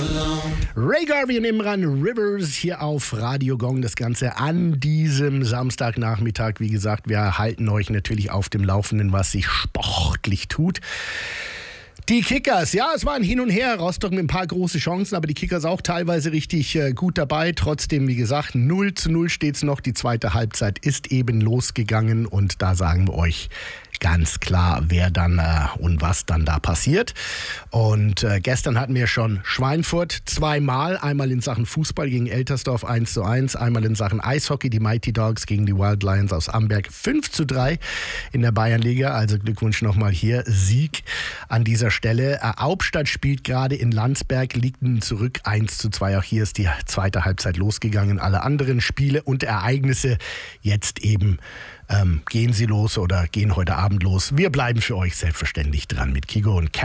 Ray Garvey und Imran Rivers hier auf Radio Gong. Das Ganze an diesem Samstagnachmittag. Wie gesagt, wir halten euch natürlich auf dem Laufenden, was sich sportlich tut. Die Kickers, ja, es war ein Hin und Her. Rostock mit ein paar große Chancen, aber die Kickers auch teilweise richtig gut dabei. Trotzdem, wie gesagt, 0:0 steht's noch. Die zweite Halbzeit ist eben losgegangen und da sagen wir euch ganz klar, wer dann und was dann da passiert. Und gestern hatten wir schon Schweinfurt zweimal. Einmal in Sachen Fußball gegen Eltersdorf 1:1. Einmal in Sachen Eishockey, die Mighty Dogs gegen die Wild Lions aus Amberg 5:3 in der Bayernliga. Also Glückwunsch nochmal hier. Sieg an dieser Stelle. Hauptstadt spielt gerade in Landsberg, liegt zurück 1:2. Auch hier ist die zweite Halbzeit losgegangen. Alle anderen Spiele und Ereignisse jetzt eben gehen sie los oder gehen heute Abend los. Wir bleiben für euch selbstverständlich dran mit Kigo und